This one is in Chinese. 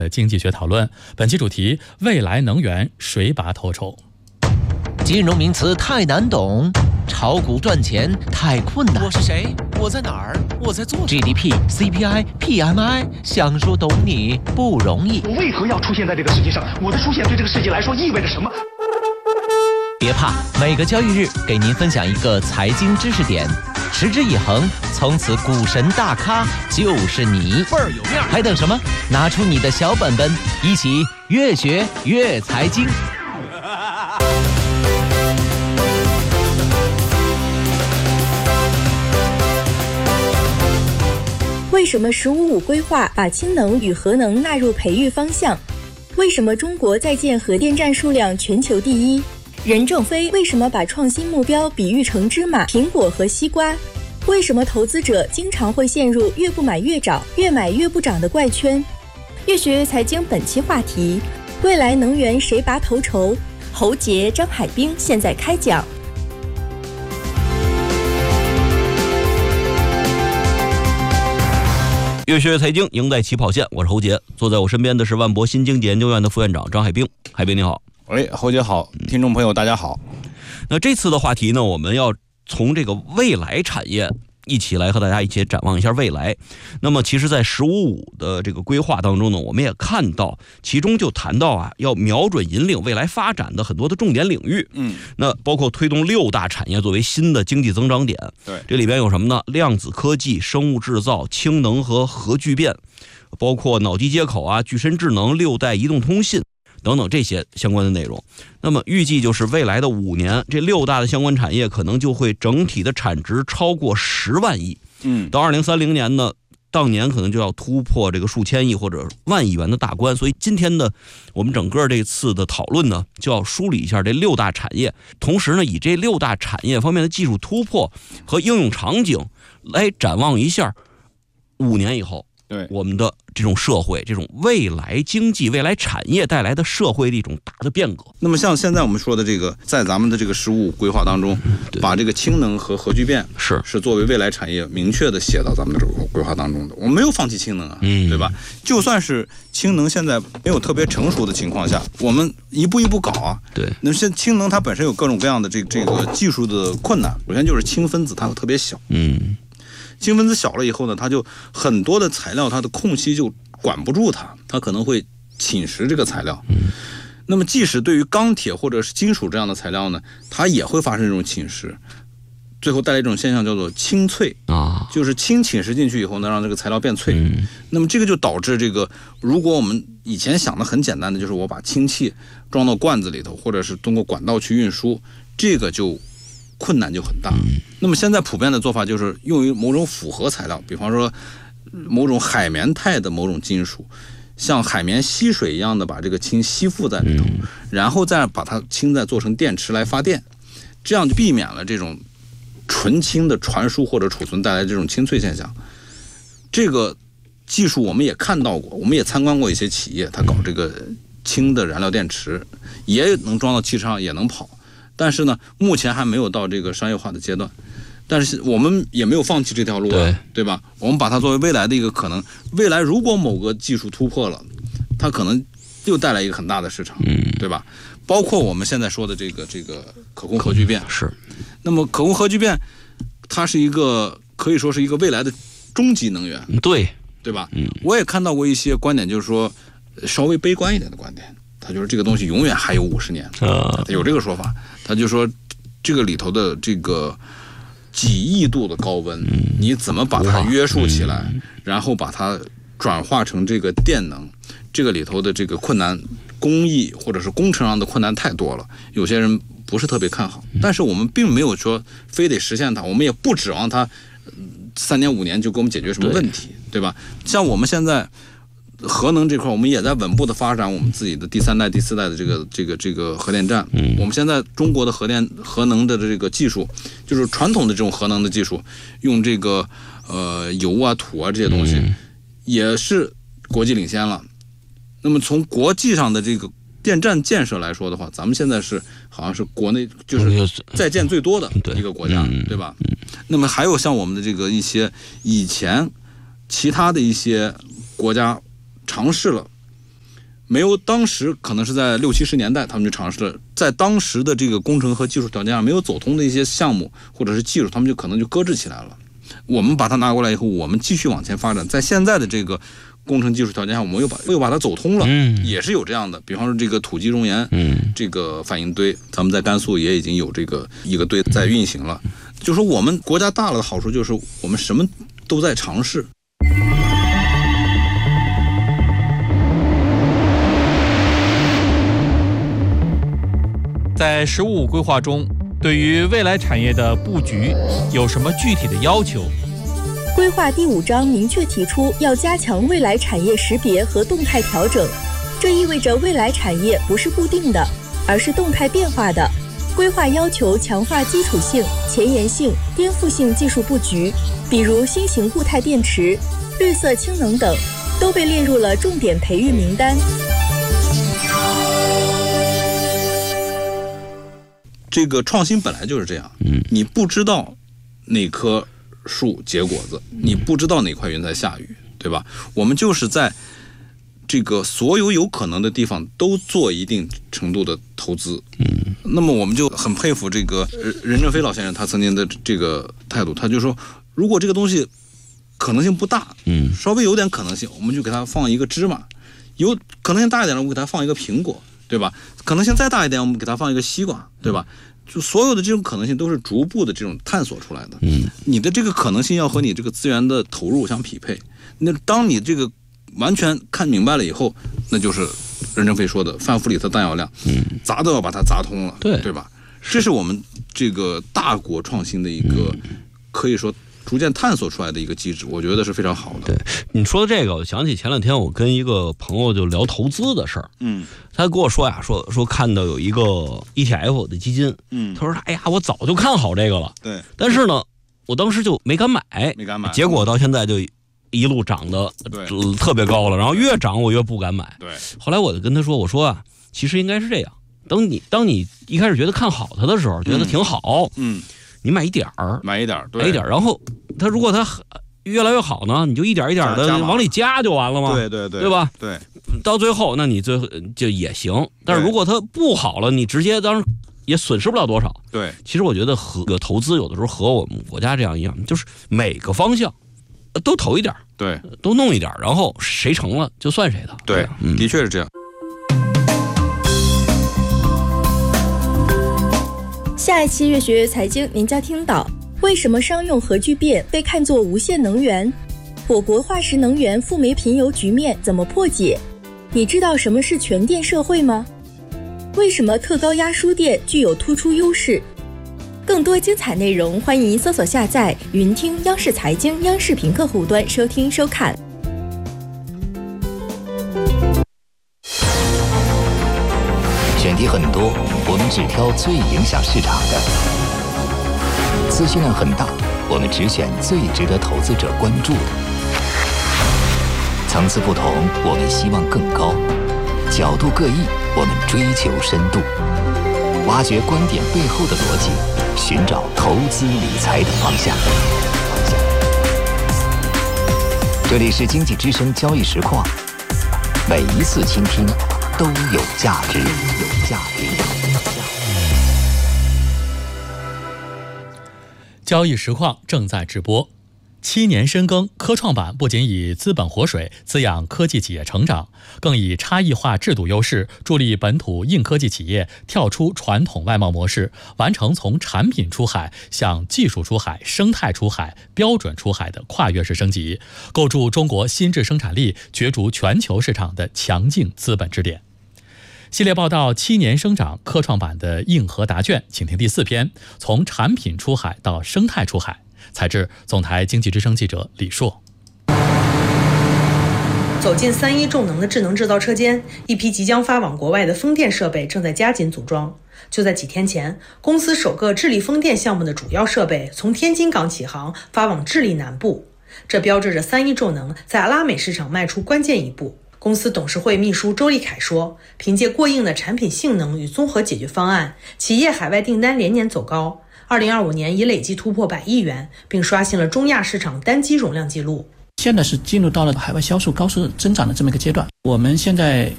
经济学讨论，本期主题：未来能源谁拔头筹？ 金融名词太难懂，炒股赚钱太困难。 我是谁？我在哪儿？我在做什么 GDP、CPI、PMI， 想说懂你不容易。 我为何要出现在这个世界上？我的出现对这个世界来说意味着什么？ 别怕，每个交易日给您分享一个财经知识点，持之以恒，从此股神大咖就是你， 倍儿有面。 还等什么？拿出你的小本本，一起越学越财经。 为什么“十五五”规划把氢能与核能纳入培育方向？为什么中国在建核电站数量全球第一？任正非为什么把创新目标比喻成芝麻、苹果和西瓜？为什么投资者经常会陷入越不买越涨、越买越不涨的怪圈？越学越财经本期话题：未来能源谁拔头筹？侯杰、张海滨现在开讲。 越学越财经，赢在起跑线。我是侯杰，坐在我身边的是万博新经济研究院的副院长张海滨。海滨你好。 侯姐好，听众朋友大家好。 那这次的话题呢，我们要从这个未来产业一起来和大家一起展望一下未来。那么其实在“十五五”的这个规划当中呢，我们也看到其中就谈到要瞄准引领未来发展的很多的重点领域。那包括推动6大产业作为新的经济增长点。 对， 这里边有什么呢？量子科技、生物制造、氢能和核聚变，包括脑机接口具身智能、6代移动通信等等这些相关的内容。那么预计就是未来的5年，这6大的相关产业可能就会整体的产值超过10万亿。到2030年呢，当年可能就要突破这个数千亿或者万亿元的大关。所以今天呢，我们整个这次的讨论呢，就要梳理一下这6大产业，同时呢，以这6大产业方面的技术突破和应用场景来展望一下5年以后对我们的这种社会，这种未来经济、未来产业带来的社会的一种大的变革。 那么像现在我们说的这个，在咱们的这个“十五五”规划当中，把这个氢能和核聚变是作为未来产业明确的写到咱们的这个规划当中的。我们没有放弃氢能对吧？就算是氢能现在没有特别成熟的情况下，我们一步一步搞对， 那现氢能它本身有各种各样的这个技术的困难。首先就是氢分子它特别小。氢分子小了以后呢，它就很多的材料它的空隙就管不住它可能会侵蚀这个材料。那么即使对于钢铁或者是金属这样的材料呢，它也会发生这种侵蚀，最后带来一种现象叫做氢脆就是氢侵蚀进去以后呢，让这个材料变脆。那么这个就导致这个，如果我们以前想的很简单的，就是我把氢气装到罐子里头，或者是通过管道去运输，这个就困难就很大。那么现在普遍的做法就是用于某种复合材料，比方说某种海绵态的某种金属，像海绵吸水一样的把这个氢吸附在里头，然后再把它氢再做成电池来发电，这样就避免了这种纯氢的传输或者储存带来这种清脆现象。这个技术我们也看到过，我们也参观过一些企业，它搞这个氢的燃料电池，也能装到汽车上，也能跑。但是呢，目前还没有到这个商业化的阶段，但是我们也没有放弃这条路对吧？我们把它作为未来的一个可能。未来如果某个技术突破了，它可能又带来一个很大的市场，对吧？包括我们现在说的这个可控核聚变是。 那么可控核聚变，它是一个可以说是一个未来的终极能源，对吧？我也看到过一些观点，就是说稍微悲观一点的观点。他就是这个东西永远还有50年，他有这个说法。他就说这个里头的这个几亿度的高温，你怎么把它约束起来，然后把它转化成这个电能，这个里头的这个困难，工艺或者是工程上的困难太多了，有些人不是特别看好。但是我们并没有说非得实现它，我们也不指望它3年5年就给我们解决什么问题，对吧？像我们现在核能这块，我们也在稳步的发展我们自己的第3代、第4代的这个核电站。我们现在中国的核能的这个技术，就是传统的这种核能的技术，用这个油土这些东西，也是国际领先了。那么从国际上的这个电站建设来说的话，咱们现在是好像是国内就是在建最多的一个国家，对吧？那么还有像我们的这个一些以前其他的一些国家尝试了， 没有当时可能是在60、70年代他们就尝试了，在当时的这个工程和技术条件上没有走通的一些项目或者是技术，他们就可能就搁置起来了。我们把它拿过来以后，我们继续往前发展，在现在的这个工程技术条件下，我们又把它走通了，也是有这样的。比方说这个土基熔岩，这个反应堆，咱们在甘肃也已经有这个一个堆在运行了。就说我们国家大了的好处就是我们什么都在尝试。 在“十五五”规划中，对于未来产业的布局有什么具体的要求？ 规划第5章明确提出要加强未来产业识别和动态调整，这意味着未来产业不是固定的，而是动态变化的。规划要求强化基础性、前沿性、颠覆性技术布局，比如新型固态电池、绿色氢能等，都被列入了重点培育名单。 这个创新本来就是这样，你不知道哪棵树结果子，你不知道哪块云在下雨，对吧？我们就是在这个所有有可能的地方都做一定程度的投资。那么我们就很佩服这个任正非老先生他曾经的这个态度，他就说，如果这个东西可能性不大，稍微有点可能性，我们就给它放一个芝麻；有可能性大一点的，我们给它放一个苹果，对吧？可能性再大一点，我们给它放一个西瓜，对吧？就所有的这种可能性都是逐步的这种探索出来的。你的这个可能性要和你这个资源的投入相匹配。那当你这个完全看明白了以后，那就是任正非说的范弗里特弹药量，砸都要把它砸通了，对吧？这是我们这个大国创新的一个可以说逐渐探索出来的一个机制，我觉得是非常好的。 对，你说的这个，我想起前2天我跟一个朋友就聊投资的事儿，他跟我说呀，说看到有一个 ETF 的基金，他说哎呀，我早就看好这个了， 对， 但是呢，我当时就没敢买，结果到现在就一路涨得特别高了，然后越涨我越不敢买。 对， 后来我就跟他说，我说啊，其实应该是这样，当你一开始觉得看好它的时候，觉得挺好，你买一点儿， 买一点， 然后它如果它越来越好呢，你就一点一点的往里加就完了嘛，对吧？ 对， 到最后那你最后就也行，但是如果它不好了，你直接当然也损失不了多少。 对， 其实我觉得和投资有的时候和我们国家这样一样，就是每个方向都投一点， 对， 都弄一点，然后谁成了就算谁的。 对，的确是这样。 下一期越学越财经，您将听到为什么商用核聚变被看作无限能源？我国化石能源富煤贫油局面怎么破解？你知道什么是全电社会吗？为什么特高压输电具有突出优势？更多精彩内容，欢迎搜索下载云听央视财经央视频客户端收听收看。 选题很多，我们只挑最影响市场的；资讯量很大，我们只选最值得投资者关注的。层次不同，我们希望更高；角度各异，我们追求深度。挖掘观点背后的逻辑，寻找投资理财的方向。这里是经济之声交易实况，每一次倾听都有价值， 交易实况正在直播。7年深耕，科创板不仅以资本活水滋养科技企业成长，更以差异化制度优势助力本土硬科技企业跳出传统外贸模式，完成从产品出海向技术出海、生态出海、标准出海的跨越式升级，构筑中国新质生产力角逐全球市场的强劲资本支点。系列报道7年生长科创板的硬核答卷，请听第4篇：从产品出海到生态出海。采制总台经济之声记者李硕。 走进3.1重能的智能制造车间，一批即将发往国外的风电设备正在加紧组装。就在几天前，公司首个智利风电项目的主要设备从天津港起航，发往智利南部。这标志着3.1重能在拉美市场迈出关键一步。公司董事会秘书周立凯说，凭借过硬的产品性能与综合解决方案，企业海外订单连年走高。2025年已累计突破100亿元，并刷新了中亚市场单机容量纪录。 现在是进入到了海外销售高速增长的这么一个阶段。我们现在